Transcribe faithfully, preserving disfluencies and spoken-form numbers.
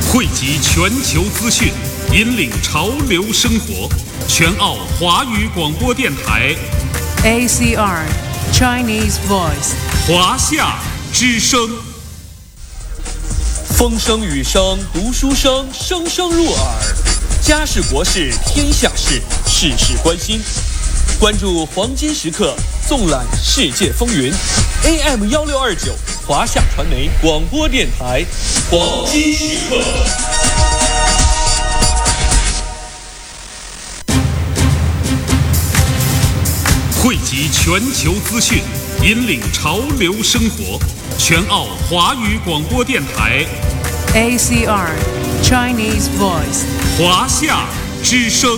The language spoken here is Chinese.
汇集全球资讯，引领潮流生活。全澳华语广播电台 A C R Chinese Voice 华夏之声。 风声雨声读书声，声声入耳。家事国事天下事，事事关心。关注黄金时刻，纵览世界风云。A M 幺六二九华夏传媒广播电台，黄金时刻。 汇集全球资讯，引领潮流生活。全澳华语广播电台 A C R Chinese Voice 华夏之声。